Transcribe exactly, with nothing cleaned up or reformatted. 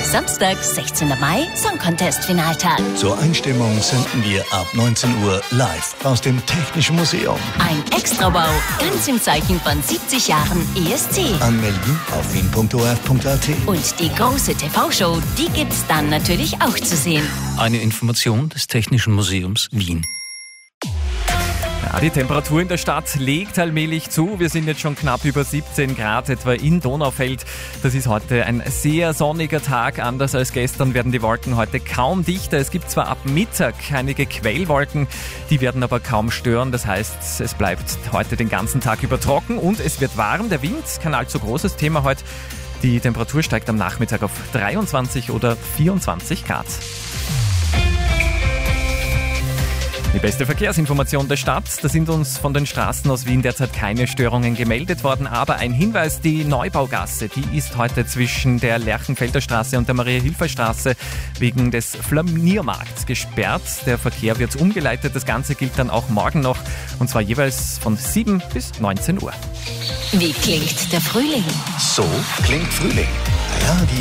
Samstag, sechzehnter Mai, Song Contest Finaltag. Zur Einstimmung senden wir ab neunzehn Uhr live aus dem Technischen Museum. Ein Extrabau, ganz im Zeichen von siebzig Jahren E S C. Anmelden auf wien punkt o r f punkt a t. Und die große T V-Show, die gibt's dann natürlich auch zu sehen. Eine Information des Technischen Museums Wien. Ja, die Temperatur in der Stadt legt allmählich zu. Wir sind jetzt schon knapp über siebzehn Grad etwa in Donaufeld. Das ist heute ein sehr sonniger Tag. Anders als gestern werden die Wolken heute kaum dichter. Es gibt zwar ab Mittag einige Quellwolken, die werden aber kaum stören. Das heißt, es bleibt heute den ganzen Tag über trocken und es wird warm. Der Wind, kein allzu großes Thema heute. Die Temperatur steigt am Nachmittag auf dreiundzwanzig oder vierundzwanzig Grad. Die beste Verkehrsinformation der Stadt. Da sind uns von den Straßen aus Wien derzeit keine Störungen gemeldet worden. Aber ein Hinweis, die Neubaugasse, die ist heute zwischen der Lerchenfelder Straße und der Maria-Hilfer-Straße wegen des Flaniermarkts gesperrt. Der Verkehr wird umgeleitet. Das Ganze gilt dann auch morgen noch. Und zwar jeweils von sieben bis neunzehn Uhr. Wie klingt der Frühling? So klingt Frühling. Radio